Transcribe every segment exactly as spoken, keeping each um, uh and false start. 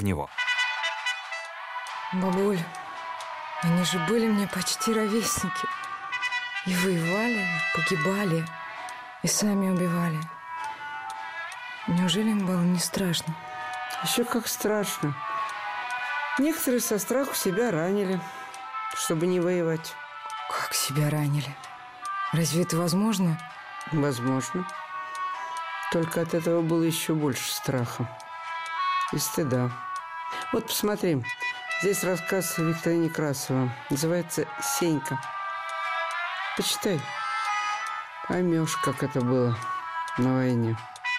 в него. Бабуль, они же были мне почти ровесники. И воевали, погибали, и сами убивали. Неужели им было не страшно? Еще как страшно. Некоторые со страху себя ранили, чтобы не воевать. Как себя ранили? Разве это возможно? Возможно. Только от этого было еще больше страха и стыда. Вот посмотри, здесь рассказ Виктора Некрасова. Называется «Сенька». Почитай. Поймешь, как это было на войне.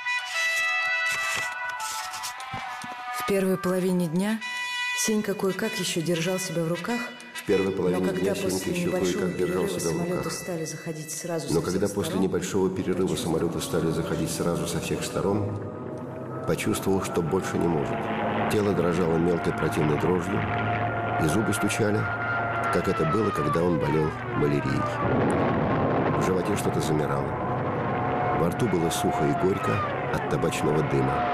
В первой половине дня Сенька кое-как еще держал себя в руках. В первой половине но дня Сенька еще кое-как держал себя в руках. Стали заходить сразу но со когда всех после сторон, небольшого перерыва самолеты стали заходить сразу со всех сторон, почувствовал, что больше не может. Тело дрожало мелкой противной дрожью, и зубы стучали, как это было, когда он болел малярией. В животе что-то замирало. Во рту было сухо и горько от табачного дыма.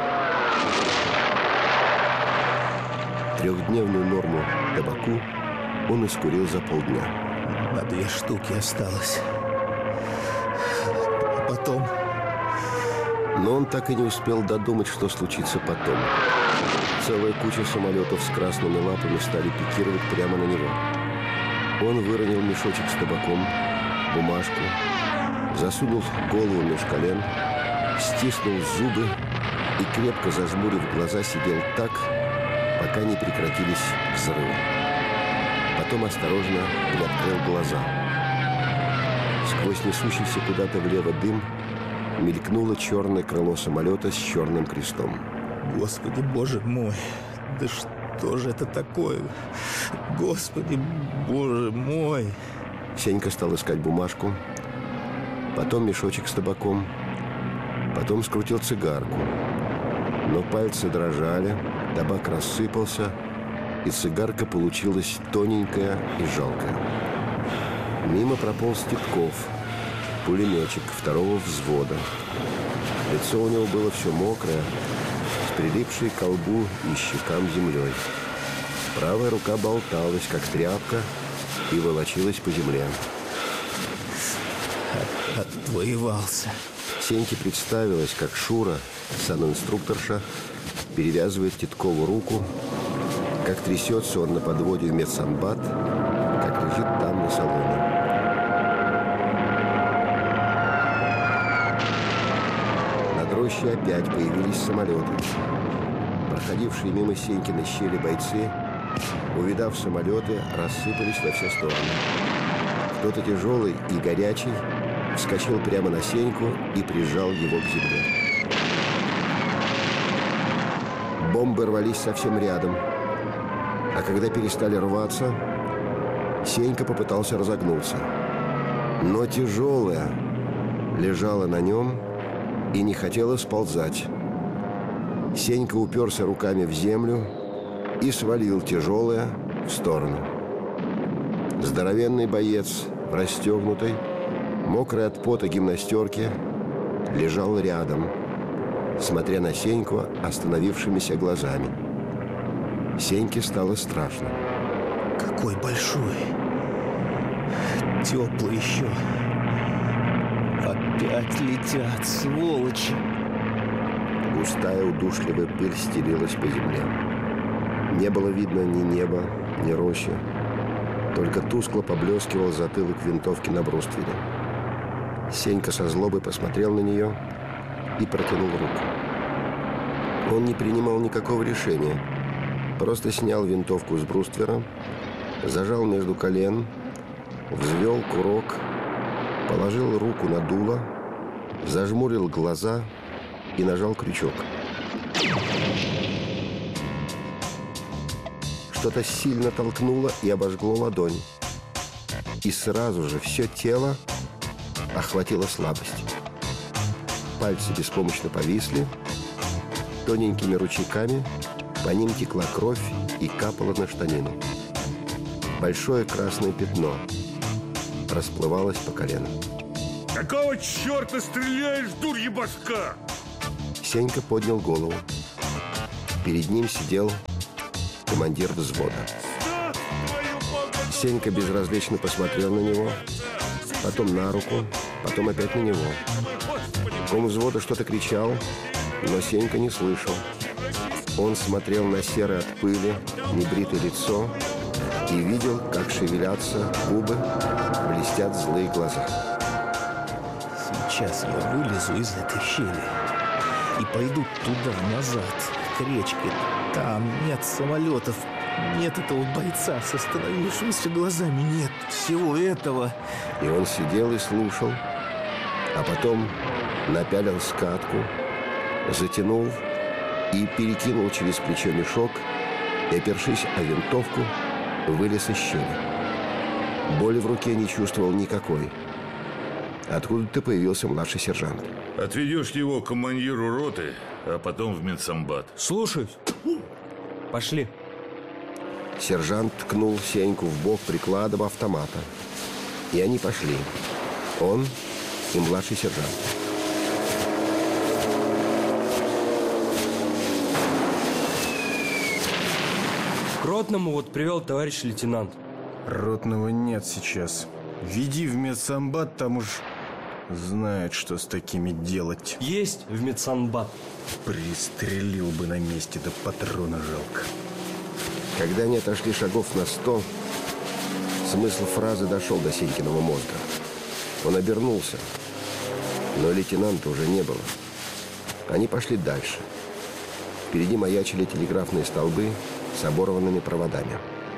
Трехдневную норму табаку он искурил за полдня. На две штуки осталось. А потом... Но он так и не успел додумать, что случится потом. Целая куча самолетов с красными лапами стали пикировать прямо на него. Он выронил мешочек с табаком, бумажку, засунул голову меж колен, стиснул зубы и, крепко зажмурив глаза, сидел так, пока не прекратились взрывы. Потом осторожно приоткрыл глаза. Сквозь несущийся куда-то влево дым мелькнуло черное крыло самолета с черным крестом. Господи, боже мой, да что же это такое? Господи, боже мой. Сенька стал искать бумажку, потом мешочек с табаком, потом скрутил цигарку. Но пальцы дрожали, табак рассыпался, и цигарка получилась тоненькая и жалкая. Мимо прополз Титков, пулеметчик второго взвода. Лицо у него было все мокрое, с прилипшей к колбу и щекам землей. Правая рука болталась, как тряпка, и волочилась по земле. От, отвоевался. Сеньке представилось, как Шура, санинструкторша, перевязывает Титкову руку, как трясется он на подводе в медсанбат, как лежит там на соломе. Над рощей опять появились самолеты. Проходившие мимо Сенькиной щели бойцы, увидав самолеты, рассыпались во все стороны. Кто-то тяжелый и горячий вскочил прямо на Сеньку и прижал его к земле. Бомбы рвались совсем рядом, а когда перестали рваться, Сенька попытался разогнуться. Но тяжелая лежала на нем и не хотела сползать. Сенька уперся руками в землю и свалил тяжелое в сторону. Здоровенный боец в расстегнутой, мокрый от пота гимнастерке, лежал рядом, смотря на Сеньку остановившимися глазами. Сеньке стало страшно. Какой большой. Теплый еще. Опять летят, сволочи. Густая удушливая пыль стелилась по земле. Не было видно ни неба, ни рощи. Только тускло поблескивал затылок винтовки на бруствере. Сенька со злобой посмотрел на нее и протянул руку. Он не принимал никакого решения. Просто снял винтовку с бруствера, зажал между колен, взвел курок, положил руку на дуло, зажмурил глаза и нажал крючок. Что-то сильно толкнуло и обожгло ладонь. И сразу же все тело охватила слабость. Пальцы беспомощно повисли, тоненькими ручейками по ним текла кровь и капала на штанину. Большое красное пятно расплывалось по колено. Какого черта стреляешь, дурья башка? Сенька поднял голову. Перед ним сидел командир взвода. Сенька безразлично посмотрел на него, потом на руку, потом опять на него. Ком взвода что-то кричал, но Сенька не слышал. Он смотрел на серое от пыли, небритое лицо и видел, как шевелятся губы, блестят злые глаза. Сейчас я вылезу из этой щели и пойду туда, назад, к речке. Там нет самолетов, нет этого бойца с остановившимися глазами, нет всего этого. И он сидел и слушал, а потом напялил скатку, затянул и перекинул через плечо мешок и, опершись о винтовку, вылез из щели. Боли в руке не чувствовал никакой. Откуда-то появился младший сержант. Отведешь его к командиру роты, а потом в медсамбат. Слушаюсь. Пошли. Сержант ткнул Сеньку в бок прикладом автомата. И они пошли. Он и младший сержант. К ротному вот привел товарищ лейтенант. Ротного нет сейчас. Веди в медсамбат, там уж знает, что с такими делать. Есть в медсанбат. Пристрелил бы на месте, да патрона жалко. Когда они отошли шагов на сто, смысл фразы дошел до Сенькиного мозга. Он обернулся, но лейтенанта уже не было. Они пошли дальше. Впереди маячили телеграфные столбы с оборванными проводами.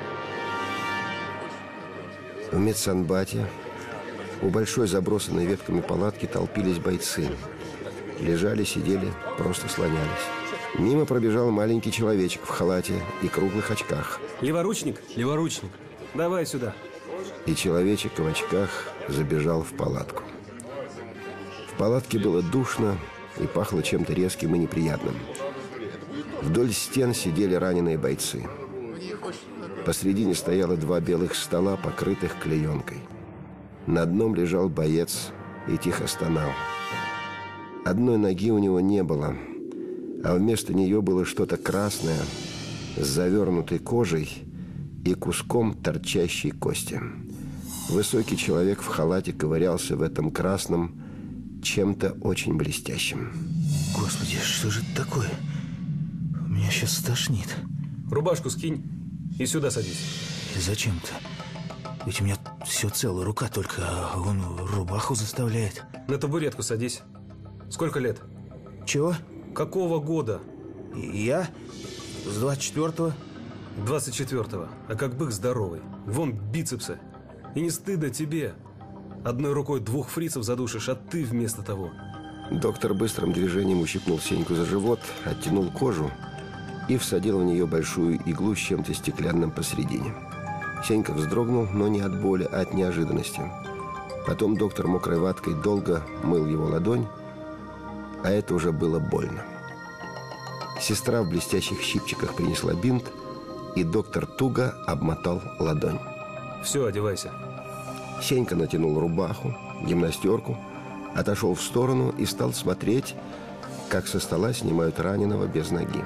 В медсанбате у большой забросанной ветками палатки толпились бойцы. Лежали, сидели, просто слонялись. Мимо пробежал маленький человечек в халате и круглых очках. Леворучник? Леворучник. Давай сюда. И человечек в очках забежал в палатку. В палатке было душно и пахло чем-то резким и неприятным. Вдоль стен сидели раненые бойцы. Посредине стояло два белых стола, покрытых клеенкой. На одном лежал боец и тихо стонал. Одной ноги у него не было, а вместо нее было что-то красное с завернутой кожей и куском торчащей кости. Высокий человек в халате ковырялся в этом красном чем-то очень блестящим. Господи, что же это такое? Меня сейчас стошнит. Рубашку скинь и сюда садись. И зачем-то? Ведь у меня все целая рука, только он рубаху заставляет. На табуретку садись. Сколько лет? Чего? Какого года? Я? С двадцать четвёртого. двадцать четвёртого. А как бык здоровый. Вон бицепсы. И не стыдно тебе. Одной рукой двух фрицев задушишь, а ты вместо того. Доктор быстрым движением ущипнул Сеньку за живот, оттянул кожу и всадил в нее большую иглу с чем-то стеклянным посредине. Сенька вздрогнул, но не от боли, а от неожиданности. Потом доктор мокрой ваткой долго мыл его ладонь, а это уже было больно. Сестра в блестящих щипчиках принесла бинт, и доктор туго обмотал ладонь. Все, одевайся. Сенька натянул рубаху, гимнастерку, отошел в сторону и стал смотреть, как со стола снимают раненого без ноги.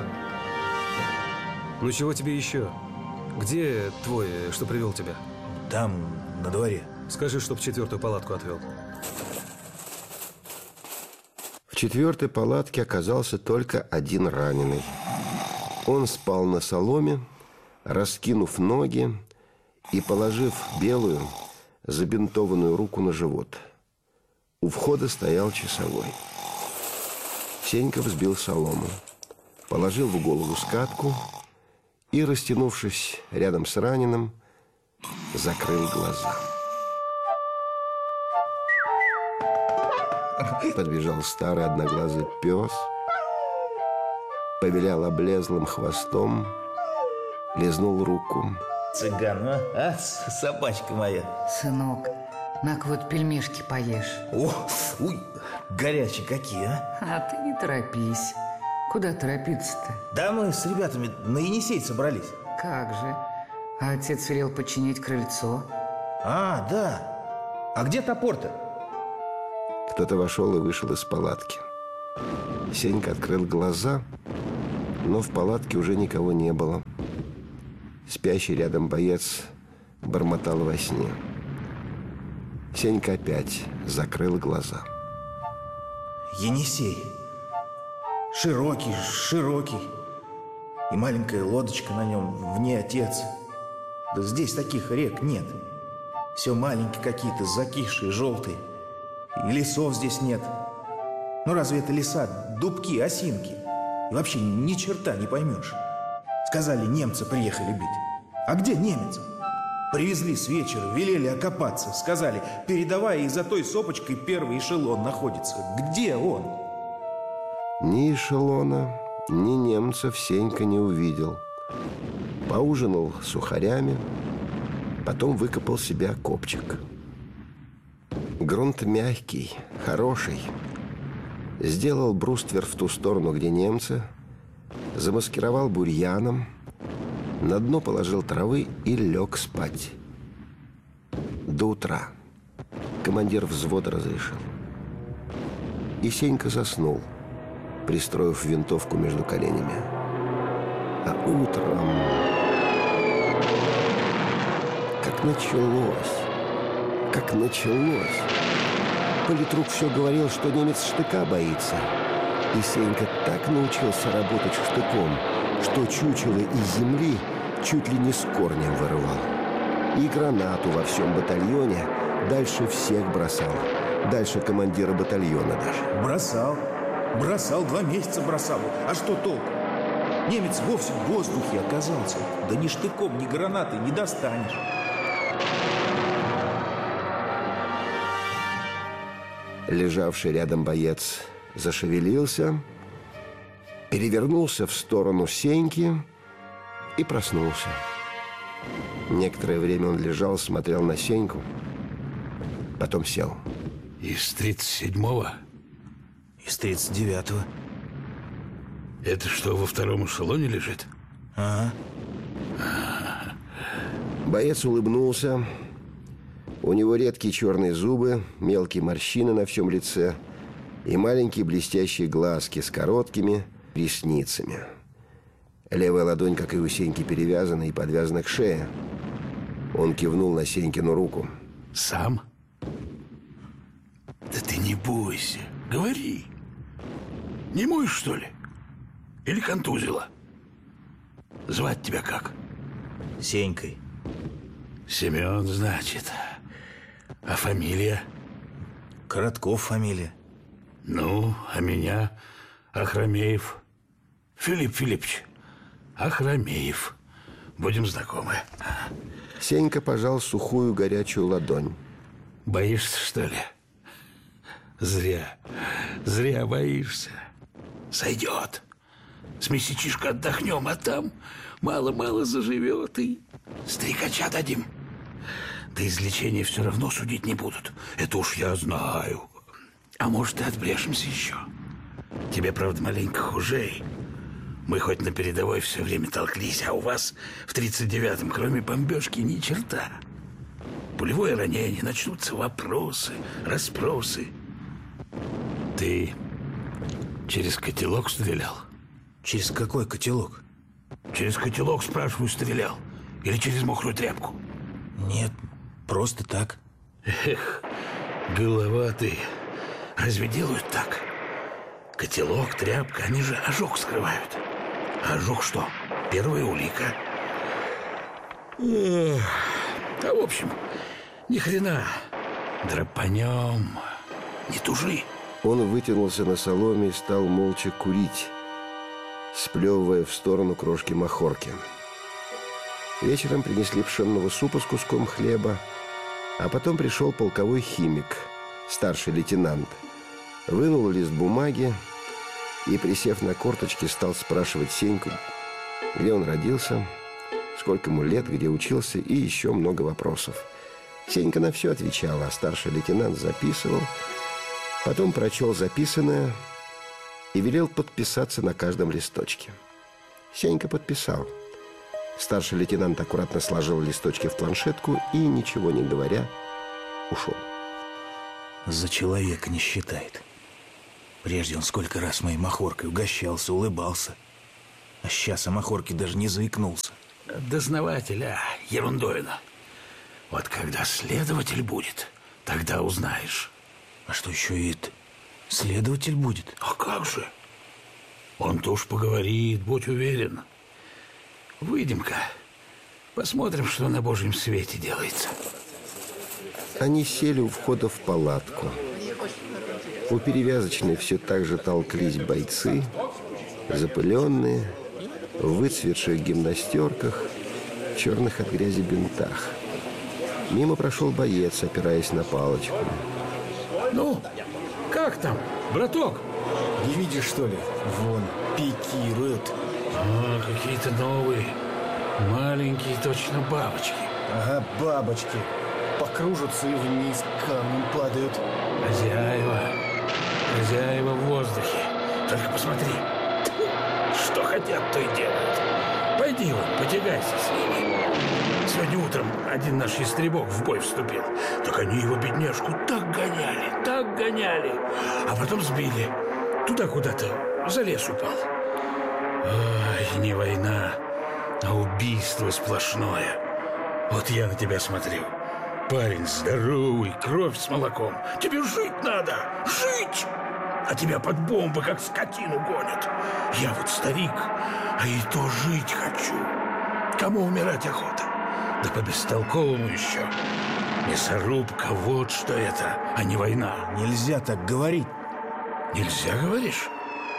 Ну чего тебе еще? Где твой, что привел тебя? Там, на дворе. Скажи, чтоб четвертую палатку отвел. В четвертой палатке оказался только один раненый. Он спал на соломе, раскинув ноги и положив белую, забинтованную руку на живот. У входа стоял часовой. Сенька взбил солому, положил в голову скатку и, растянувшись рядом с раненым, закрыл глаза. Подбежал старый одноглазый пес, повилял облезлым хвостом, лизнул руку. Цыган, а? а? Собачка моя. Сынок, на-ка вот пельмешки поешь. О, уй, горячие какие, а? А ты не торопись. Куда торопиться-то? Да мы с ребятами на Енисей собрались. Как же? А отец велел починить крыльцо. А, да. А где топор-то? Кто-то вошел и вышел из палатки. Сенька открыл глаза, но в палатке уже никого не было. Спящий рядом боец бормотал во сне. Сенька опять закрыл глаза. Енисей. Широкий, широкий. И маленькая лодочка на нем, в ней отец. Да здесь таких рек нет. Все маленькие какие-то, закисшие, желтые. И лесов здесь нет. Ну разве это леса? Дубки, осинки. И вообще ни черта не поймешь. Сказали, немцы приехали бить. А где немец? Привезли с вечера, велели окопаться. Сказали, передавай, и за той сопочкой первый эшелон находится. Где он? Ни эшелона, ни немцев Сенька не увидел. Поужинал сухарями, потом выкопал себе окопчик. Грунт мягкий, хороший. Сделал бруствер в ту сторону, где немцы, замаскировал бурьяном, на дно положил травы и лег спать. До утра командир взвода разрешил. И Сенька заснул, пристроив винтовку между коленями. А утром, как началось, как началось, политрук все говорил, что немец штыка боится. И Сенька так научился работать штыком, что чучело из земли чуть ли не с корнем вырывал. И гранату во всем батальоне дальше всех бросал. Дальше командира батальона даже. Бросал. Бросал, два месяца бросал. А что толку? Немец вовсе в воздухе оказался. Да ни штыком, ни гранатой не достанешь. Лежавший рядом боец зашевелился, перевернулся в сторону Сеньки и проснулся. Некоторое время он лежал, смотрел на Сеньку, потом сел. Из тридцать седьмого? Из тридцать девятого. Это что, во втором эшелоне лежит? Ага. Боец улыбнулся. У него редкие черные зубы, мелкие морщины на всем лице и маленькие блестящие глазки с короткими ресницами. Левая ладонь, как и у Сеньки, перевязана и подвязана к шее. Он кивнул на Сенькину руку. Сам? Да ты не бойся, говори. Не моешь, что ли? Или контузило? Звать тебя как? Сенькой. Семен, значит. А фамилия? Коротков фамилия. Ну, а меня Ахрамеев. Филипп Филиппович Ахрамеев. Будем знакомы. Сенька пожал сухую горячую ладонь. Боишься, что ли? Зря. Зря боишься. Сойдет. С месячишка отдохнем, а там мало-мало заживет и стрекача дадим. Да излечения все равно судить не будут. Это уж я знаю. А может, и отбрешемся еще. Тебе, правда, маленько хуже. Мы хоть на передовой все время толклись, а у вас в тридцать девятом, кроме бомбежки, ни черта. Пулевое ранение, начнутся вопросы, расспросы. Ты через котелок стрелял? Через какой котелок? Через котелок, спрашиваю, стрелял? Или через мокрую тряпку? Нет, просто так. Эх, голова ты. Разве делают так? Котелок, тряпка, они же ожог скрывают. А ожог что? Первая улика. Эх, а в общем, ни хрена. Драпанем. Не тужи. Он вытянулся на соломе и стал молча курить, сплевывая в сторону крошки махорки. Вечером принесли пшенного супа с куском хлеба, а потом пришел полковой химик, старший лейтенант, вынул лист бумаги и, присев на корточки, стал спрашивать Сеньку, где он родился, сколько ему лет, где учился и еще много вопросов. Сенька на все отвечал, а старший лейтенант записывал, потом прочел записанное и велел подписаться на каждом листочке. Сенька подписал. Старший лейтенант аккуратно сложил листочки в планшетку и, ничего не говоря, ушел. За человека не считает. Прежде он сколько раз моей махоркой угощался, улыбался. А сейчас о махорке даже не заикнулся. дознаватель, а ерундовина. Вот когда следователь будет, тогда узнаешь. А что еще и это? Следователь будет? А как же? Он-то уж поговорит, будь уверен. Выйдем-ка, посмотрим, что на Божьем свете делается. Они сели у входа в палатку. У перевязочной все так же толклись бойцы, запыленные, в выцветших гимнастерках, в черных от грязи бинтах. Мимо прошел боец, опираясь на палочку. Ну, как там, браток? Не видишь, что ли? Вон, пикируют. А, какие-то новые, маленькие точно бабочки. Ага, бабочки. Покружатся и вниз камнем падают. Хозяева, хозяева в воздухе. Только посмотри, что хотят, то и делают. Пойди вон, потягайся с ними. Сегодня утром один наш ястребок в бой вступил. Так они его, бедняжку, так гоняли, так гоняли. А потом сбили. Туда куда-то за лес упал. Ой, не война, а убийство сплошное. Вот я на тебя смотрю. Парень здоровый, кровь с молоком. Тебе жить надо, жить! А тебя под бомбы, как скотину, гонят. Я вот старик, а и то жить хочу. Кому умирать охота? Да по бестолковому еще. Мясорубка, вот что это, а не война. Нельзя так говорить. Нельзя, говоришь?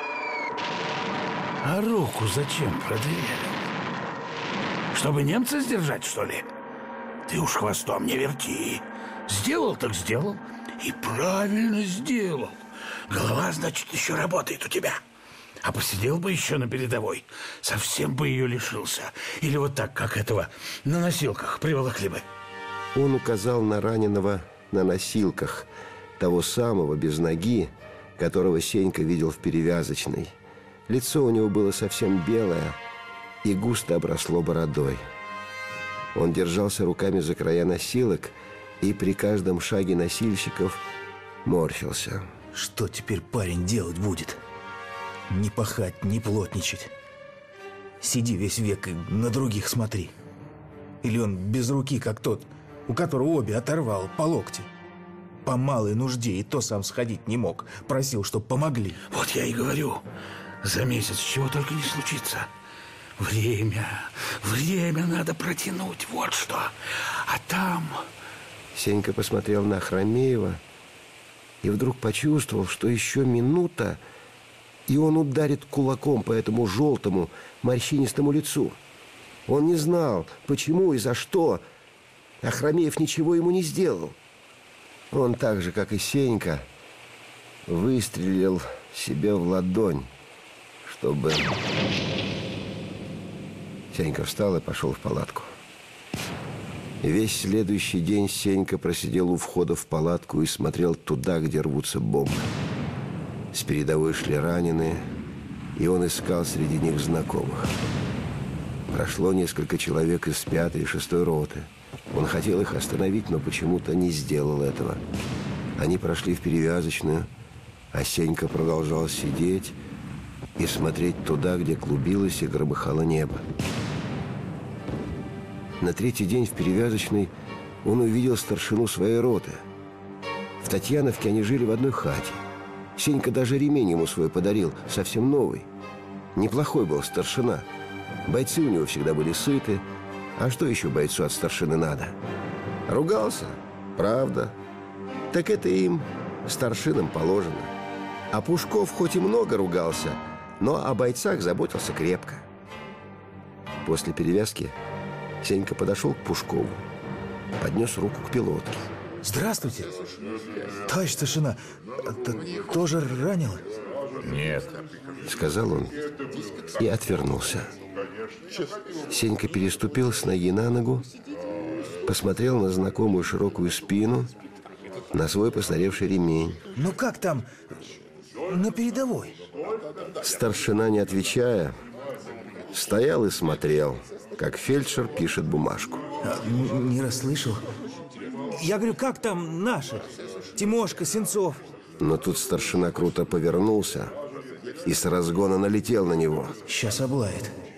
А руку зачем продырявил? Чтобы немца сдержать, что ли? Ты уж хвостом не верти. Сделал так сделал. И правильно сделал. Голова, значит, еще работает у тебя. А посидел бы еще на передовой, совсем бы ее лишился. Или вот так, как этого, на носилках приволокли бы. Он указал на раненого на носилках, того самого без ноги, которого Сенька видел в перевязочной. Лицо у него было совсем белое и густо обросло бородой. Он держался руками за края носилок и при каждом шаге носильщиков морщился. Что теперь парень делать будет? Не пахать, не плотничать. Сиди весь век и на других смотри. Или он без руки, как тот, у которого обе оторвал по локте. По малой нужде и то сам сходить не мог. Просил, чтоб помогли. Вот я и говорю, за месяц чего только не случится. Время, время надо протянуть, вот что. А там... Сенька посмотрел на Хромеева и вдруг почувствовал, что еще минута, и он ударит кулаком по этому желтому, морщинистому лицу. Он не знал, почему и за что, а Хромеев ничего ему не сделал. Он так же, как и Сенька, выстрелил себе в ладонь, чтобы... Сенька встал и пошел в палатку. Весь следующий день Сенька просидел у входа в палатку и смотрел туда, где рвутся бомбы. С передовой шли раненые, и он искал среди них знакомых. Прошло несколько человек из пятой и шестой роты. Он хотел их остановить, но почему-то не сделал этого. Они прошли в перевязочную, а Сенька продолжал сидеть и смотреть туда, где клубилось и громыхало небо. На третий день в перевязочной он увидел старшину своей роты. В Татьяновке они жили в одной хате. Сенька даже ремень ему свой подарил, совсем новый. Неплохой был старшина. Бойцы у него всегда были сыты. А что еще бойцу от старшины надо? Ругался? Правда. Так это им, старшинам, положено. А Пушков хоть и много ругался, но о бойцах заботился крепко. После перевязки Сенька подошел к Пушкову, поднес руку к пилотке. Здравствуйте, товарищ старшина. Ты тоже ранил? Нет, сказал он и отвернулся. Сенька переступил с ноги на ногу, посмотрел на знакомую широкую спину, на свой постаревший ремень. Ну как там на передовой? Старшина, не отвечая, стоял и смотрел, как фельдшер пишет бумажку. А, не расслышал. Я говорю, как там наши? Тимошка, Сенцов. Но тут старшина круто повернулся и с разгона налетел на него. Сейчас облает.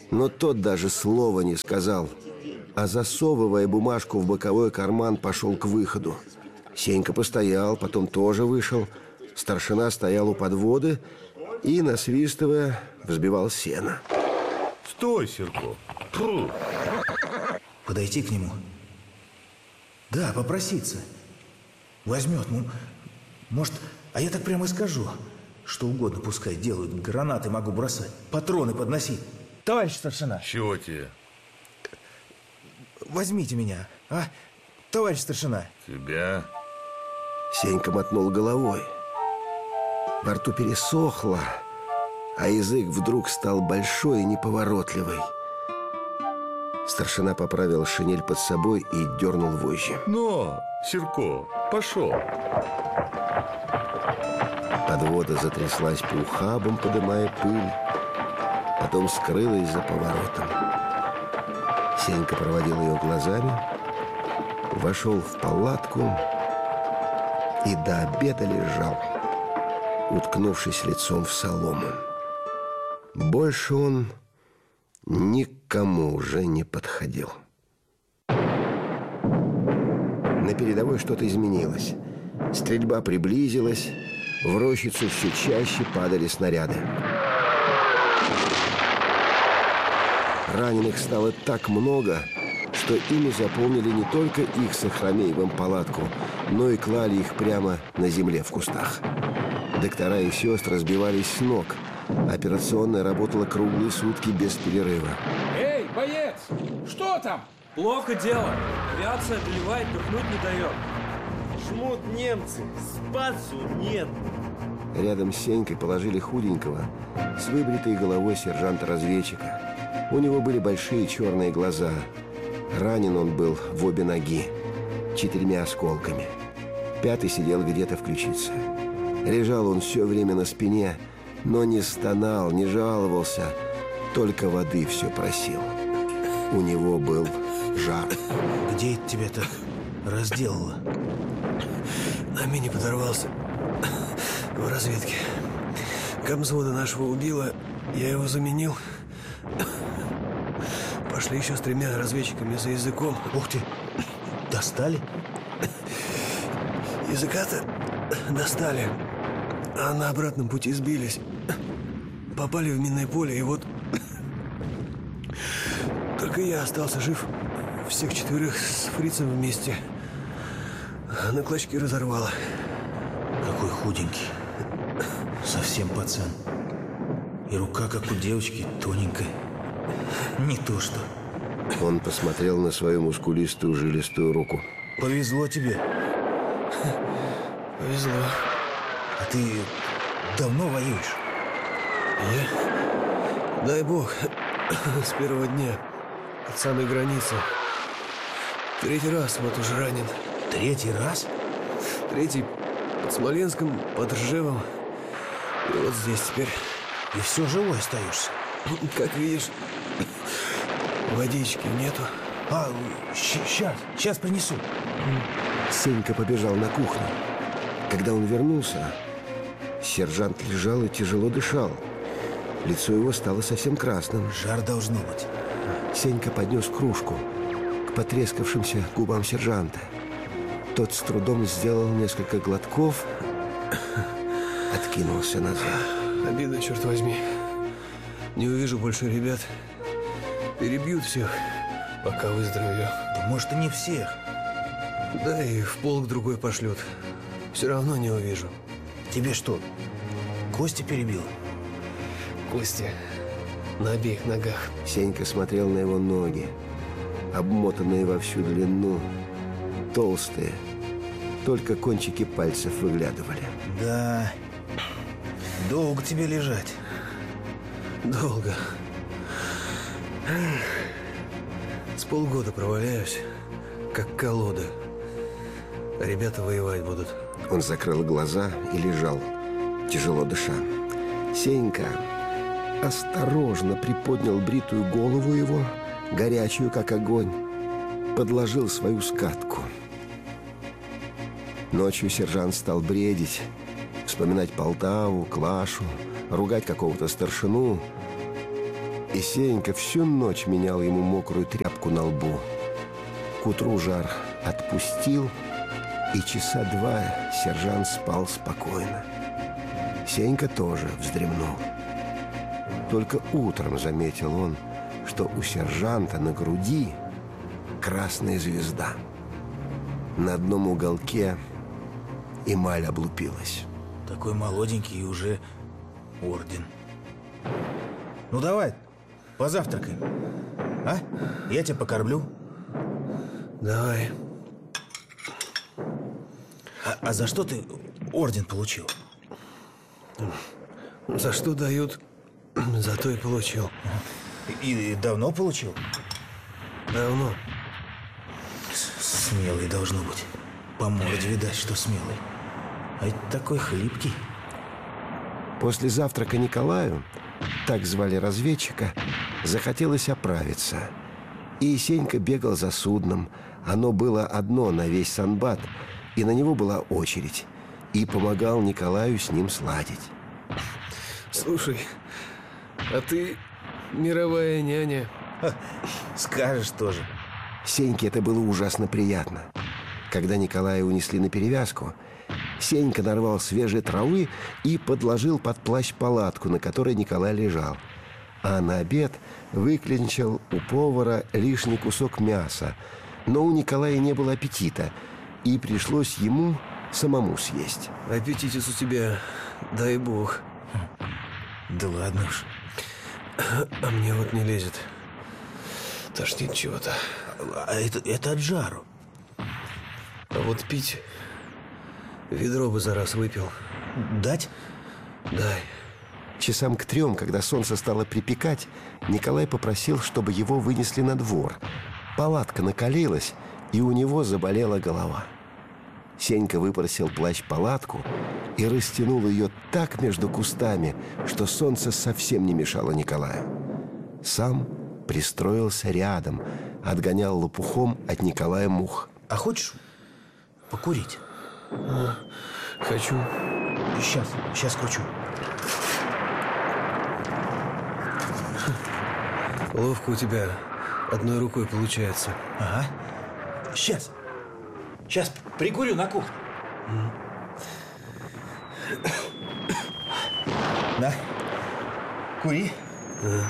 Но тот даже слова не сказал, а, засовывая бумажку в боковой карман, пошел к выходу. Сенька постоял, потом тоже вышел. Старшина стоял у подводы и, насвистывая, взбивал сено. Стой, Серко. Фу. Подойти к нему? Да, попроситься. Возьмет, ну, может, а я так прямо и скажу. Что угодно пускай делают, гранаты могу бросать, патроны подносить. Товарищ старшина. Чего тебе? Возьмите меня, а? Товарищ старшина. Тебя? Сенька мотнул головой. Во рту пересохло, а язык вдруг стал большой и неповоротливый. Старшина поправил шинель под собой и дернул вожжи. Но, Серко, пошел. Подвода затряслась по ухабам, подымая пыль, потом скрылась за поворотом. Сенька проводил ее глазами, вошел в палатку и до обеда лежал, уткнувшись лицом в солому. Больше он никому уже не подходил. На передовой что-то изменилось. Стрельба приблизилась, в рощицу все чаще падали снаряды. Раненых стало так много, что ими заполнили не только их с Ахрамеевым палатку, но и клали их прямо на земле в кустах. Доктора и сестры сбивались с ног. Операционная работала круглые сутки без перерыва. Эй, боец! Что там? Плохо дело. Авиация доливает, дыхнуть не дает. Жмут немцы. Спасу нет. Рядом с Сенькой положили худенького, с выбритой головой сержанта-разведчика. У него были большие черные глаза. Ранен он был в обе ноги, четырьмя осколками. Пятый сидел где-то в ключице. Лежал он все время на спине, но не стонал, не жаловался, только воды все просил. У него был жар. Где это тебя так разделало? На мине подорвался в разведке. Комзвода нашего убило, я его заменил. Пошли еще с тремя разведчиками за языком. Ух ты, достали? Языка-то достали, а на обратном пути сбились. Попали в минное поле, и вот только я остался жив. Всех четверых с фрицем вместе на клочки разорвало. Какой худенький. Совсем пацан. И рука, как у девочки, тоненькая. Не то что. Он посмотрел на свою мускулистую жилистую руку. Повезло тебе. Повезло. А ты давно воюешь? Я? Дай бог. С первого дня. От самой границы. Третий раз вот уже ранен. Третий раз? Третий под Смоленском, под Ржевом. И вот здесь теперь. И все живой остаешься? Как видишь, водички нету. А, сейчас, сейчас принесу. Сенька побежал на кухню. Когда он вернулся, сержант лежал и тяжело дышал. Лицо его стало совсем красным. Жар должно быть. Сенька поднес кружку к потрескавшимся губам сержанта. Тот с трудом сделал несколько глотков, откинулся назад. Обидно, черт возьми. Не увижу больше ребят. Перебьют всех, пока выздоровею. Да, может, и не всех. Да и в полк другой пошлют. Все равно не увижу. Тебе что, кости перебило? Кости на обеих ногах. Сенька смотрел на его ноги, обмотанные во всю длину, толстые. Только кончики пальцев выглядывали. Да, долго тебе лежать. Долго. С полгода проваляюсь, как колода. А ребята воевать будут. Он закрыл глаза и лежал, тяжело дыша. Сенька осторожно приподнял бритую голову его, горячую, как огонь, подложил свою скатку. Ночью сержант стал бредить, вспоминать Полтаву, Клашу, ругать какого-то старшину. И Сенька всю ночь менял ему мокрую тряпку на лбу. К утру жар отпустил, и часа два сержант спал спокойно. Сенька тоже вздремнул. Только утром заметил он, что у сержанта на груди красная звезда. На одном уголке эмаль облупилась. Такой молоденький и уже орден. Ну давай, позавтракаем. А? Я тебя покормлю. Давай. А, а за что ты орден получил? За что дают, за то и получил. И, и давно получил? Давно. Смелый должно быть. По морде видать, что смелый. А ведь такой хлипкий. После завтрака Николаю, так звали разведчика, захотелось оправиться. И Сенька бегал за судном. Оно было одно на весь Санбат, и на него была очередь. И помогал Николаю с ним сладить. Слушай, а ты мировая няня. Ха, скажешь тоже. Сеньке это было ужасно приятно. Когда Николая унесли на перевязку, Сенька нарвал свежей травы и подложил под плащ палатку, на которой Николай лежал. А на обед выклинчил у повара лишний кусок мяса. Но у Николая не было аппетита, и пришлось ему самому съесть. Аппетитец у тебя, дай бог. Да ладно уж. А мне вот не лезет. Тошнит чего-то. А это, это от жару. А вот пить ведро бы за раз выпил. Дать? Дай. Часам к трем, когда солнце стало припекать, Николай попросил, чтобы его вынесли на двор. Палатка накалилась, и у него заболела голова. Сенька выпросил плащ-палатку и растянул ее так между кустами, что солнце совсем не мешало Николаю. Сам пристроился рядом, отгонял лопухом от Николая мух. А хочешь покурить? А, хочу. Сейчас, сейчас кручу. Ловко у тебя одной рукой получается. Ага. Сейчас. Сейчас прикурю на кухне. На. Кури. А.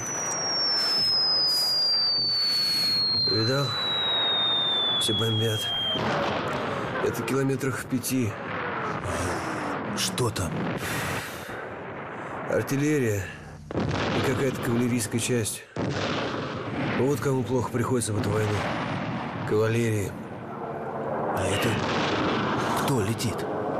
Видал? Все бомбят. Это километрах в пяти. Что там? Артиллерия и какая-то кавалерийская часть. Вот кому плохо приходится в эту войну. Кавалерии. А это кто летит?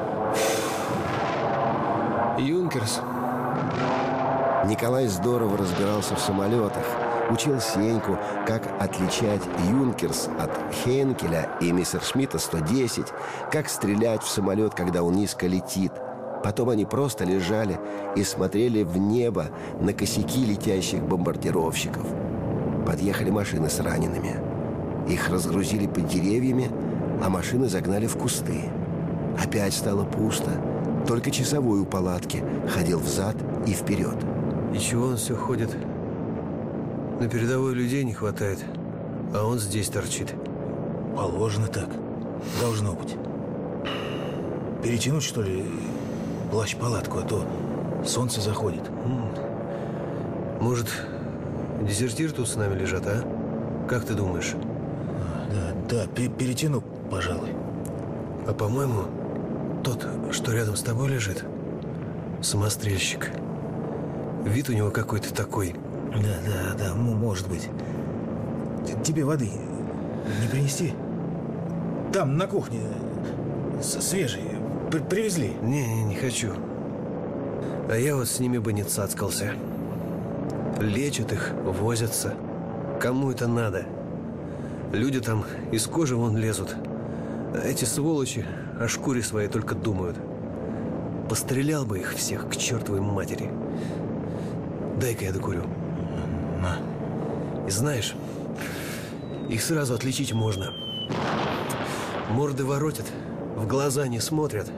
Юнкерс. Николай здорово разбирался в самолетах. Учил Сеньку, как отличать Юнкерс от Хейнкеля и Мессершмитта сто десять, как стрелять в самолет, когда он низко летит. Потом они просто лежали и смотрели в небо на косяки летящих бомбардировщиков. Подъехали машины с ранеными. Их разгрузили под деревьями, а машины загнали в кусты. Опять стало пусто. Только часовой у палатки ходил взад и вперед. И чего он все ходит? На передовой людей не хватает, а он здесь торчит. Положено так. Должно быть. Перетянуть, что ли, плащ-палатку, а то солнце заходит. Может, дезертир тут с нами лежат, а? Как ты думаешь? Да, да, перетяну, пожалуй. А по-моему, тот, что рядом с тобой лежит, самострельщик. Вид у него какой-то такой. Да, да, да, может быть. Тебе воды не принести? Там, на кухне, свежий, при привезли. Не, не, не хочу. А я вот с ними бы не цацкался. Лечат их, возятся. Кому это надо? Люди там из кожи вон лезут. А эти сволочи о шкуре своей только думают. Пострелял бы их всех к чертовой матери. Дай-ка я докурю. На. И знаешь, их сразу отличить можно. Морды воротят, в глаза не смотрят.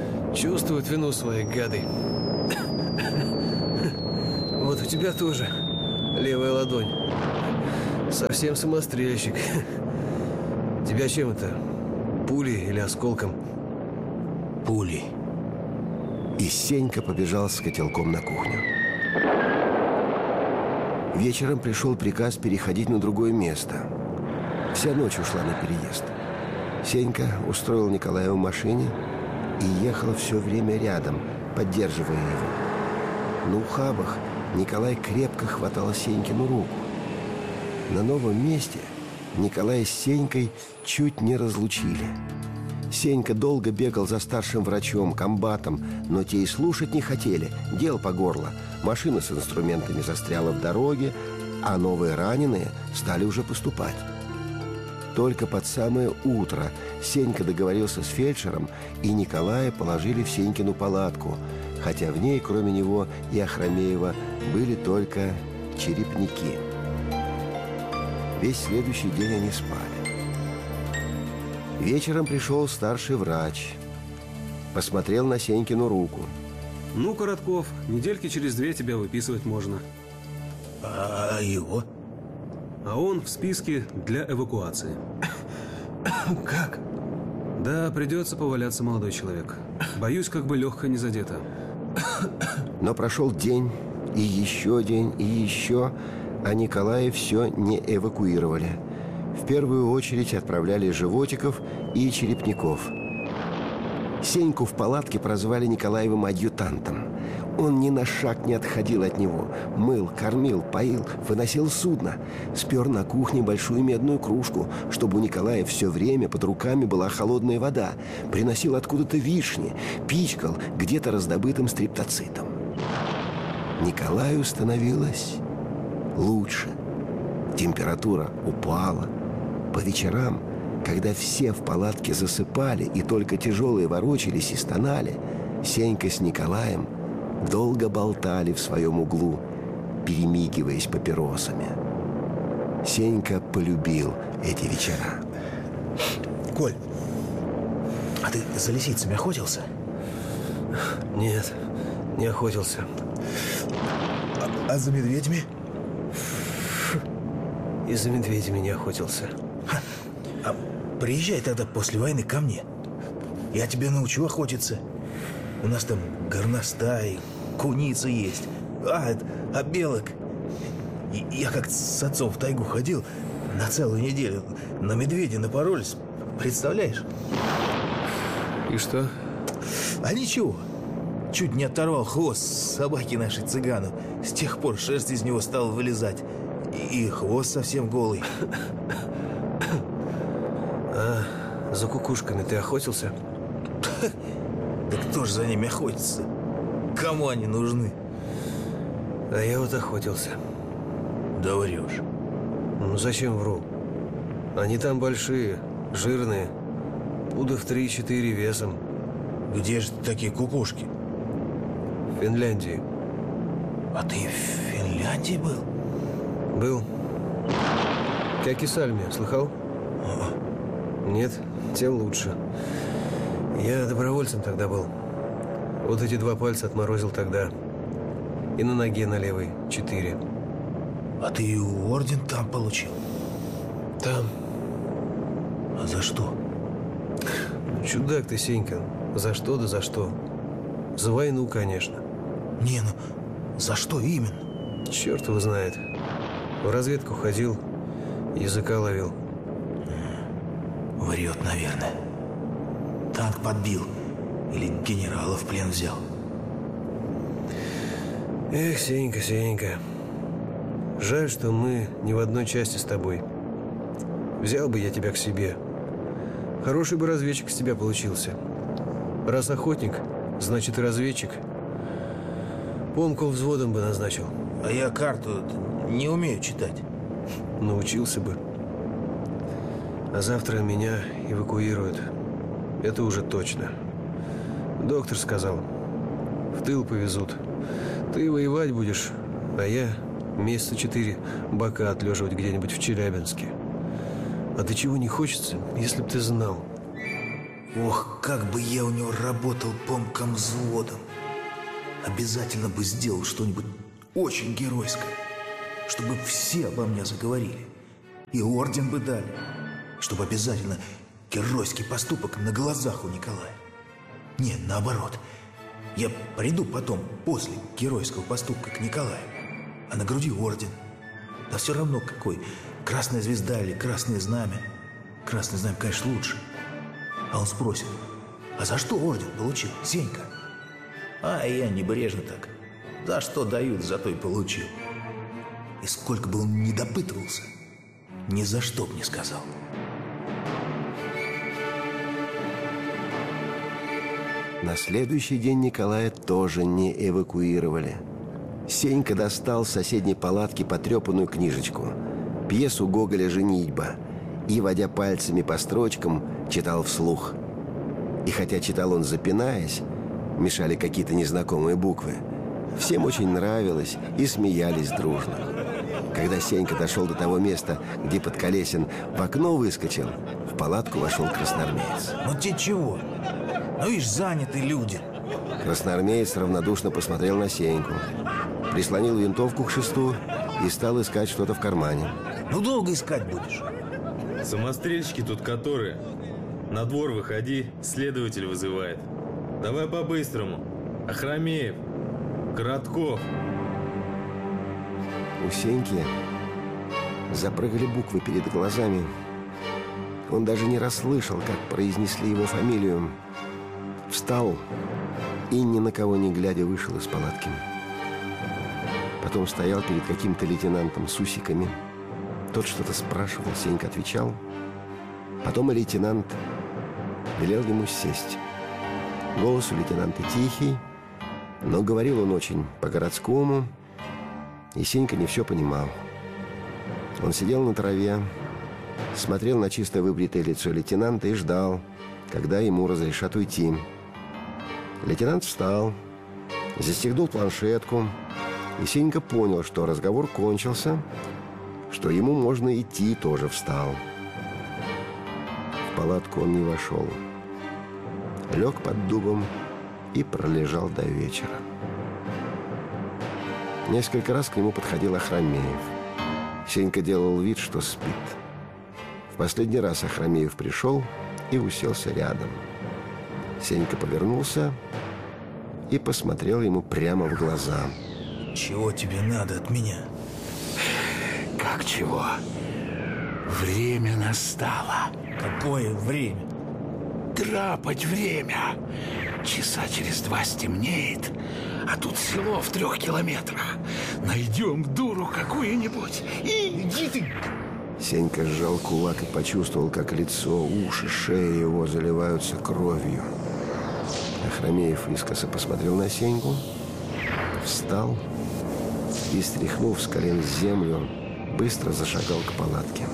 Чувствуют вину свои гады. Вот у тебя тоже левая ладонь. Совсем самострельщик. Тебя чем это? Пулей или осколком? Пулей. И Сенька побежал с котелком на кухню. Вечером пришел приказ переходить на другое место. Вся ночь ушла на переезд. Сенька устроил Николая в машине и ехала все время рядом, поддерживая его. На ухабах Николай крепко хватал Сенькину руку. На новом месте Николая с Сенькой чуть не разлучили. Сенька долго бегал за старшим врачом, комбатом, но те и слушать не хотели, дел по горло. Машина с инструментами застряла в дороге, а новые раненые стали уже поступать. Только под самое утро Сенька договорился с фельдшером, и Николая положили в Сенькину палатку, хотя в ней, кроме него и Охромеева, были только черепники. Весь следующий день они спали. Вечером пришел старший врач. Посмотрел на Сенькину руку. Ну, Коротков, недельки через две тебя выписывать можно. А его? А он в списке для эвакуации. Как? Да, придется поваляться, молодой человек. Боюсь, как бы легкое не задето. Но прошел день, и еще день, и еще, а Николая все не эвакуировали. В первую очередь отправляли животиков и черепников. Сеньку в палатке прозвали Николаевым адъютантом. Он ни на шаг не отходил от него. Мыл, кормил, поил, выносил судно. Спер на кухне большую медную кружку, чтобы у Николая все время под руками была холодная вода. Приносил откуда-то вишни, пичкал где-то раздобытым стриптоцитом. Николаю становилось лучше. Температура упала. По вечерам, когда все в палатке засыпали и только тяжелые ворочались и стонали, Сенька с Николаем долго болтали в своем углу, перемигиваясь папиросами. Сенька полюбил эти вечера. Коль, а ты за лисицами охотился? Нет, не охотился. А, а за медведями? И за медведями не охотился. Ха. А приезжай тогда после войны ко мне. Я тебя научу охотиться. У нас там горностай, куница есть. А, а белок. И я как с отцом в тайгу ходил на целую неделю. На медведя напоролись. Представляешь? И что? А ничего. Чуть не оторвал хвост собаки нашей цыгану. С тех пор шерсть из него стала вылезать. И хвост совсем голый. А за кукушками ты охотился? Да кто ж за ними охотится? Кому они нужны? А я вот охотился. Да врешь. Ну зачем вру? Они там большие, жирные. Пуда в три-четыре весом. Где же такие кукушки? В Финляндии. А ты в Финляндии был? Был. Кяки-Сальме, слыхал? А-а. Нет, тем лучше. Я добровольцем тогда был. Вот эти два пальца отморозил тогда. И на ноге на левой четыре. А ты орден там получил? Там. А за что? Чудак ты, Сенька. За что да за что? За войну, конечно. Не, ну за что именно? Черт его знает. В разведку ходил, языка ловил. Врет, наверное. Танк подбил. Или генерала в плен взял. Эх, Сенька, Сенька. Жаль, что мы не в одной части с тобой. Взял бы я тебя к себе. Хороший бы разведчик из тебя получился. Раз охотник, значит и разведчик. Помков взводом бы назначил. А я карту не умею читать. Научился бы. А завтра меня эвакуируют. Это уже точно. Доктор сказал, в тыл повезут. Ты воевать будешь, а я месяца четыре бока отлеживать где-нибудь в Челябинске. А до чего не хочется, если б ты знал. Ох, как бы я у него работал помком взводом. Обязательно бы сделал что-нибудь очень геройское. чтобы все обо мне заговорили. И орден бы дали, чтобы обязательно геройский поступок на глазах у Николая. Нет, наоборот. Я приду потом, после геройского поступка, к Николаю, а на груди орден. Да все равно какой, красная звезда или красное знамя. Красное знамя, конечно, лучше. А он спросит: а за что орден получил, Сенька? А я небрежно так: за что дают, за то и получил. И сколько бы он ни допытывался, ни за что б не сказал. На следующий день Николая тоже не эвакуировали. Сенька достал с соседней палатки потрепанную книжечку, пьесу Гоголя «Женитьба», и, водя пальцами по строчкам, читал вслух. И хотя читал он запинаясь, мешали какие-то незнакомые буквы, всем очень нравилось и смеялись дружно. Когда Сенька дошел до того места, где Подколесин в окно выскочил, в палатку вошел красноармеец. Ну тебе чего? Ну ишь, заняты люди. Красноармеец равнодушно посмотрел на Сеньку, прислонил винтовку к шесту и стал искать что-то в кармане. Ну долго искать будешь? Самострельщики тут которые. На двор выходи, следователь вызывает. Давай по-быстрому. Ахрамеев, Коротков. У Сеньки запрыгали буквы перед глазами. Он даже не расслышал, как произнесли его фамилию. Встал и, ни на кого не глядя, вышел из палатки. Потом стоял перед каким-то лейтенантом с усиками. Тот что-то спрашивал, Сенька отвечал. Потом и лейтенант велел ему сесть. Голос у лейтенанта тихий, но говорил он очень по-городскому, и Сенька не все понимал. Он сидел на траве, смотрел на чисто выбритое лицо лейтенанта и ждал, когда ему разрешат уйти. Лейтенант встал, застегнул планшетку, и Сенька понял, что разговор кончился, что ему можно идти, тоже встал. В палатку он не вошел. Лег под дубом и пролежал до вечера. Несколько раз к нему подходил Ахрамеев. Сенька делал вид, что спит. В последний раз Ахрамеев пришел и уселся рядом. Сенька повернулся и посмотрел ему прямо в глаза. Чего тебе надо от меня? Как чего? Время настало. Какое время? Драпать время. Часа через два стемнеет, а тут село в трех километрах. Найдем дуру какую-нибудь и... Иди ты! Сенька сжал кулак и почувствовал, как лицо, уши, шея его заливаются кровью. Ахрамеев искоса посмотрел на Сеньку, встал и, стряхнув с колен землю, быстро зашагал к палатке.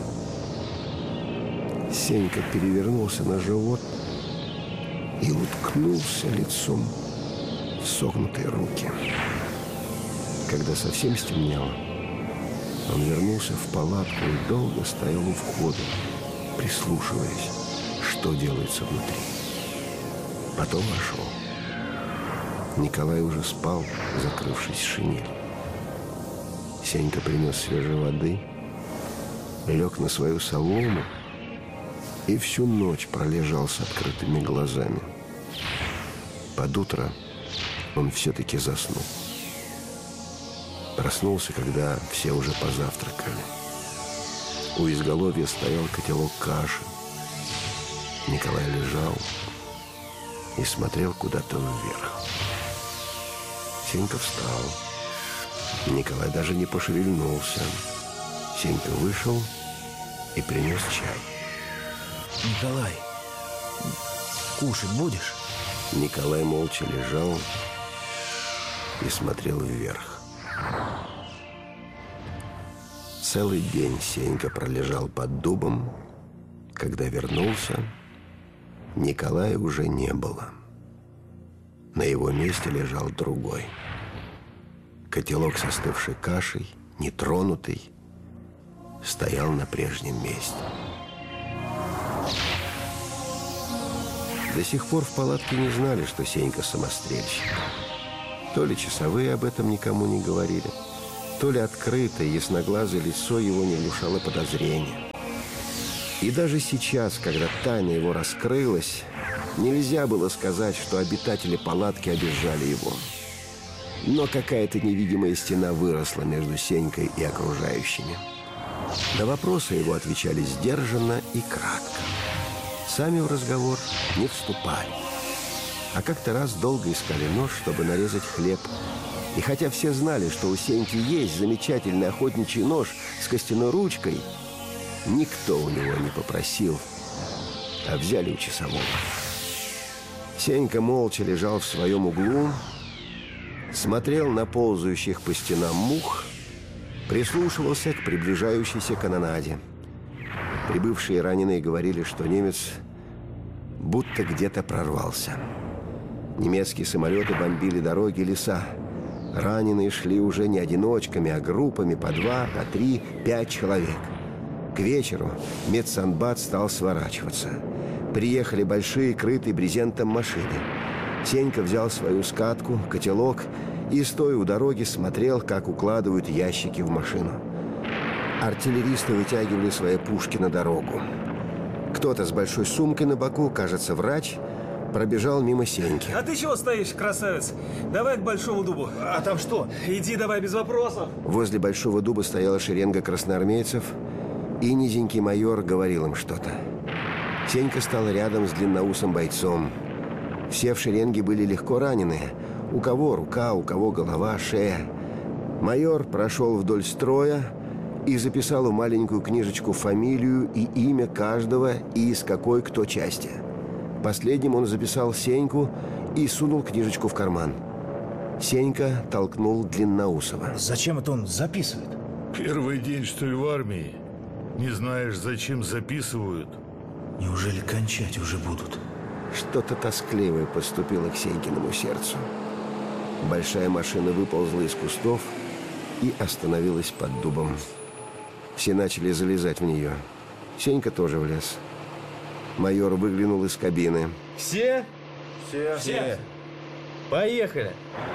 Сенька перевернулся на живот и уткнулся лицом в согнутые руки. Когда совсем стемнело, он вернулся в палатку и долго стоял у входа, прислушиваясь, что делается внутри. Потом вошел. Николай уже спал, закрывшись в шинель. Сенька принес свежей воды, лег на свою солому и всю ночь пролежал с открытыми глазами. Под утро он все-таки заснул. Проснулся, когда все уже позавтракали. У изголовья стоял котелок каши. Николай лежал и смотрел куда-то вверх. Сенька встал. Николай даже не пошевельнулся. Сенька вышел и принес чай. Николай, кушать будешь? Николай молча лежал и смотрел вверх. Целый день Сенька пролежал под дубом. Когда вернулся, Николая уже не было. На его месте лежал другой. Котелок с остывшей кашей, нетронутый, стоял на прежнем месте. До сих пор в палатке не знали, что Сенька самострельщик. То ли часовые об этом никому не говорили, Столь открытое, ясноглазое лицо его не внушало подозрения. И даже сейчас, когда тайна его раскрылась, нельзя было сказать, что обитатели палатки обижали его. Но какая-то невидимая стена выросла между Сенькой и окружающими. На вопросы его отвечали сдержанно и кратко. Сами в разговор не вступали. А как-то раз долго искали нож, чтобы нарезать хлеб. И хотя все знали, что у Сеньки есть замечательный охотничий нож с костяной ручкой, никто у него не попросил, а взяли у часового. Сенька молча лежал в своем углу, смотрел на ползающих по стенам мух, прислушивался к приближающейся канонаде. Прибывшие раненые говорили, что немец будто где-то прорвался. Немецкие самолеты бомбили дороги и леса. Раненые шли уже не одиночками, а группами по два, по три, пять человек. К вечеру медсанбат стал сворачиваться. Приехали большие, крытые брезентом машины. Сенька взял свою скатку, котелок и, стоя у дороги, смотрел, как укладывают ящики в машину. Артиллеристы вытягивали свои пушки на дорогу. Кто-то с большой сумкой на боку, кажется, врач, пробежал мимо Сеньки. А ты чего стоишь, красавец? Давай к большому дубу. А там что? Иди давай без вопросов. Возле большого дуба стояла шеренга красноармейцев, и низенький майор говорил им что-то. Сенька стал рядом с длинноусым бойцом. Все в шеренге были легко раненые. У кого рука, у кого голова, шея. Майор прошел вдоль строя и записал в маленькую книжечку фамилию и имя каждого и из какой кто части. Последним он записал Сеньку и сунул книжечку в карман. Сенька толкнул Длинноусова. Зачем это он записывает? Первый день, что ли, в армии? Не знаешь, зачем записывают? Неужели кончать уже будут? Что-то тоскливое подступило к Сенькиному сердцу. Большая машина выползла из кустов и остановилась под дубом. Все начали залезать в нее. Сенька тоже влез. Майор выглянул из кабины. Все? Все. Все. Поехали.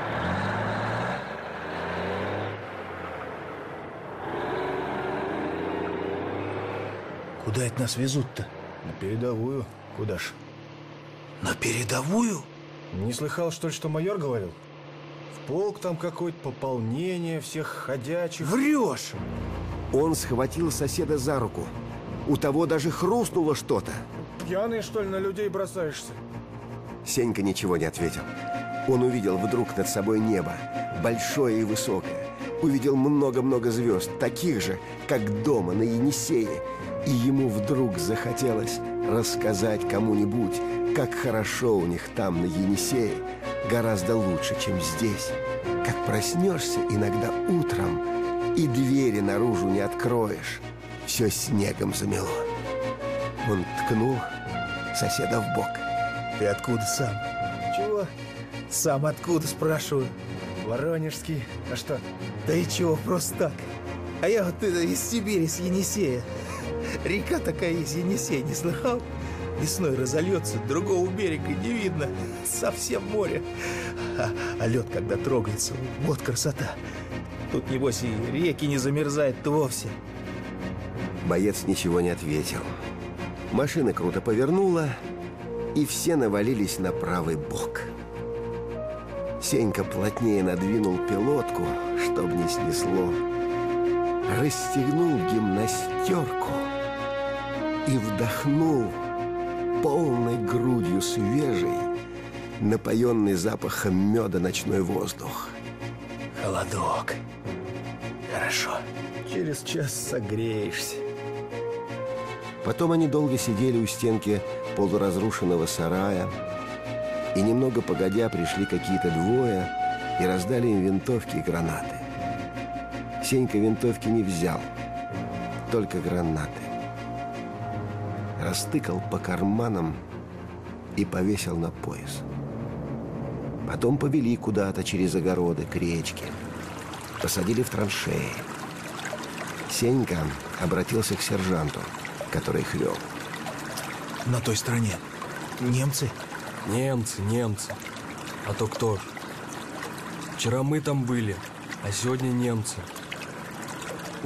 Куда это нас везут-то? На передовую. Куда ж? На передовую? Не слыхал, что ли, что майор говорил? В полк там какое-то пополнение, всех ходячих. Врешь! Он схватил соседа за руку. У того даже хрустнуло что-то. Пьяный, что ли, на людей бросаешься? Сенька ничего не ответил. Он увидел вдруг над собой небо, большое и высокое. Увидел много-много звезд, таких же, как дома на Енисее. И ему вдруг захотелось рассказать кому-нибудь, как хорошо у них там на Енисее, гораздо лучше, чем здесь. Как проснешься иногда утром и двери наружу не откроешь, все снегом замело. Он ткнул соседа в бок. Ты откуда сам? Чего? Сам откуда, спрашиваю? Воронежский. А что? Да и чего, просто так. А я вот из Сибири, с Енисея. Река такая из Енисея, не слыхал? Весной разольется, другого берега не видно. Совсем море. А, а лед, когда трогается, вот красота. Тут, небось, и реки не замерзают-то вовсе. Боец ничего не ответил. Машина круто повернула, и все навалились на правый бок. Сенька плотнее надвинул пилотку, чтоб не снесло. Расстегнул гимнастерку и вдохнул полной грудью свежий, напоенный запахом меда ночной воздух. Холодок. Хорошо. Через час согреешься. Потом они долго сидели у стенки полуразрушенного сарая, и немного погодя пришли какие-то двое и раздали им винтовки и гранаты. Сенька винтовки не взял, только гранаты. Растыкал по карманам и повесил на пояс. Потом повели куда-то через огороды к речке. Посадили в траншеи. Сенька обратился к сержанту, который их вел. На той стороне немцы? Немцы, немцы. А то кто ж? Вчера мы там были, а сегодня немцы.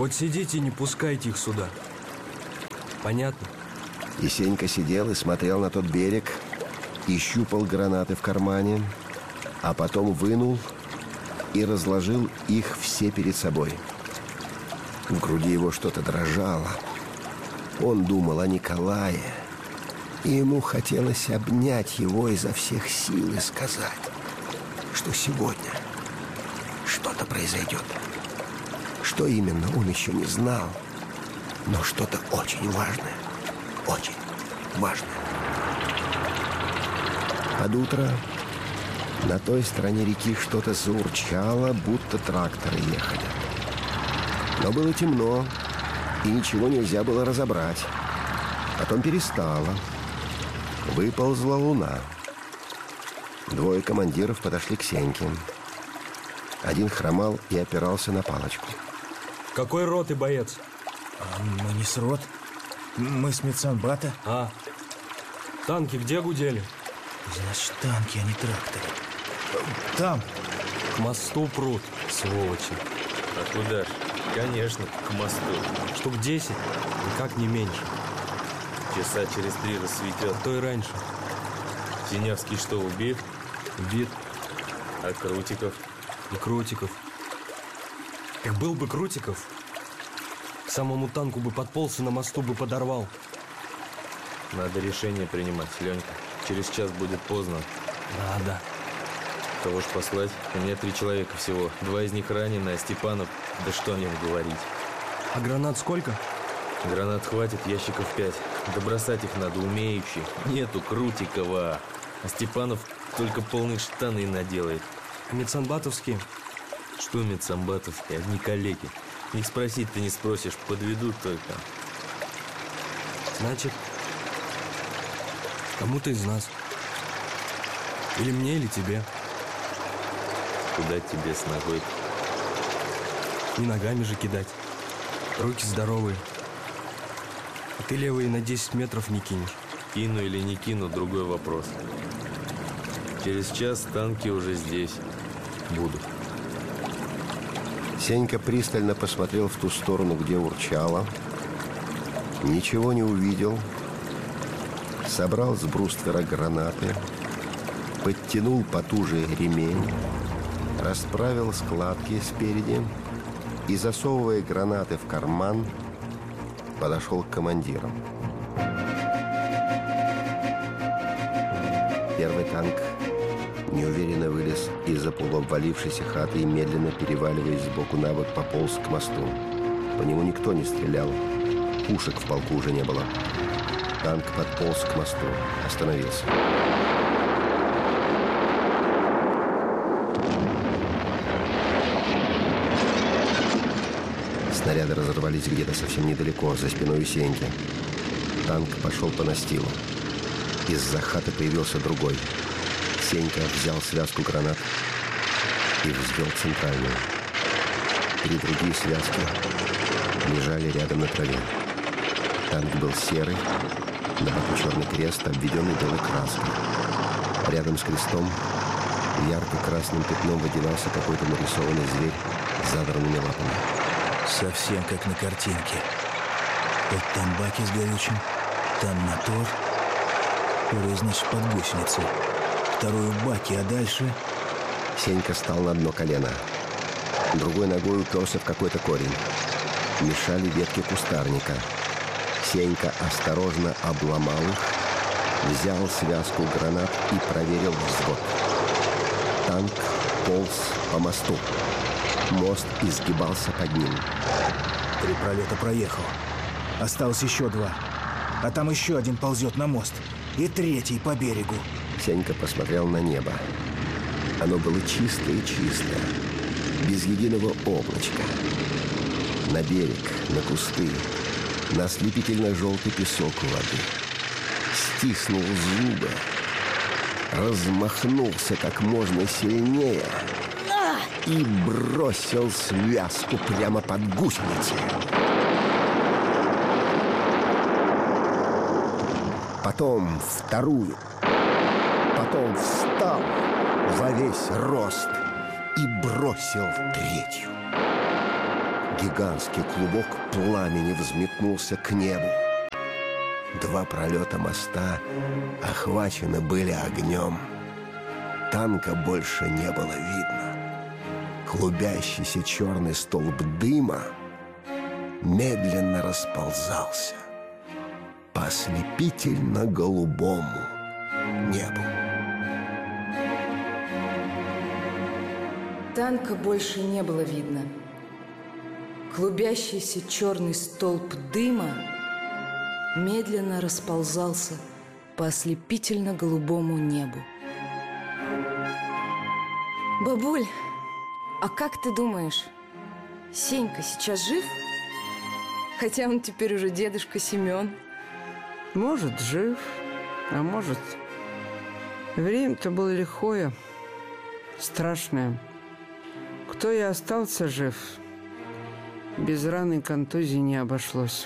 Вот сидите и не пускайте их сюда. Понятно? И Сенька сидел и смотрел на тот берег, и щупал гранаты в кармане, а потом вынул и разложил их все перед собой. В груди его что-то дрожало. Он думал о Николае, и ему хотелось обнять его изо всех сил и сказать, что сегодня что-то произойдет. Что именно, он еще не знал, но что-то очень важное, очень важное. Под утро на той стороне реки что-то заурчало, будто тракторы ехали. Но было темно, и ничего нельзя было разобрать. Потом перестало. Выползла луна. Двое командиров подошли к Сеньке. Один хромал и опирался на палочку. Какой роты, боец? А мы не с рот. Мы с медсанбата. А, танки где гудели? Значит, танки, а не тракторы. Там. К мосту прут, сволочи. А куда ж? Конечно, к мосту. Штук десять, никак не меньше. Часа через три рассветет. То и раньше. Синявский что, убит? Убит. А Крутиков? И Крутиков. Как был бы Крутиков, к самому танку бы подполз и на мосту бы подорвал. Надо решение принимать, Ленька. Через час будет поздно. Надо. Кого ж послать? У меня три человека всего. Два из них ранены, а Степанов... Да что о нем говорить. А гранат сколько? Гранат хватит, ящиков пять. Да бросать их надо умеющих. Нету Крутикова. А Степанов только полные штаны наделает. Медсанбатовские? Что медсанбатовские? Одни коллеги. Их спросить ты не спросишь, подведут только. Значит, кому-то из нас. Или мне, или тебе. Куда тебе с ногой? Не ногами же кидать. Руки здоровые. А ты левые на десять метров не кинешь. Кину или не кину, другой вопрос. Через час танки уже здесь будут. Сенька пристально посмотрел в ту сторону, где урчало. Ничего не увидел. Собрал с бруствера гранаты. Подтянул потуже ремень. Расправил складки спереди. И, засовывая гранаты в карман, подошел к командирам. Первый танк неуверенно вылез из-за полуобвалившейся хаты и, медленно переваливаясь сбоку на бок, пополз к мосту. По нему никто не стрелял. Пушек в полку уже не было. Танк подполз к мосту. Остановился. Снаряды разорвались где-то совсем недалеко, за спиной у Сеньки. Танк пошел по настилу. Из-за хаты появился другой. Сенька взял связку гранат и взвел центральную. Три другие связки лежали рядом на траве. Танк был серый, на боку черный крест, обведенный белой краской. Рядом с крестом ярко-красным пятном выделялся какой-то нарисованный зверь с задранными лапами. Совсем как на картинке. Вот там баки с горючим, там мотор. Первый, значит, под гусеницей. Второй в баке, а дальше... Сенька встал на одно колено. Другой ногой уперся в какой-то корень. Мешали ветки кустарника. Сенька осторожно обломал их, взял связку гранат и проверил взвод. Танк полз по мосту. Мост изгибался под ним. Три пролета проехал. Осталось еще два. А там еще один ползет на мост. И третий по берегу. Сенька посмотрел на небо. Оно было чистое-чистое, без единого облачка. На берег, на кусты, на ослепительно-желтый песок у воды. Стиснул зубы, размахнулся как можно сильнее и бросил связку прямо под гусеницы. Потом вторую. Потом встал во весь рост и бросил третью. Гигантский клубок пламени взметнулся к небу. Два пролета моста охвачены были огнем. Танка больше не было видно. Клубящийся черный столб дыма медленно расползался по ослепительно-голубому небу. Танка больше не было видно. Клубящийся черный столб дыма медленно расползался по ослепительно-голубому небу. Бабуль, а как ты думаешь, Сенька сейчас жив? Хотя он теперь уже дедушка Семен. Может, жив, а может... Время-то было лихое, страшное. Кто и остался жив, без раны и контузии не обошлось.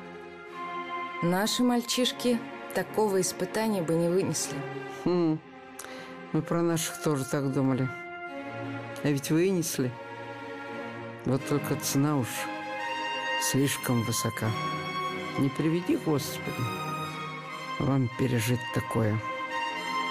Наши мальчишки такого испытания бы не вынесли. Хм. Мы про наших тоже так думали. А ведь вынесли. Вот только цена уж слишком высока. Не приведи, Господи, вам пережить такое.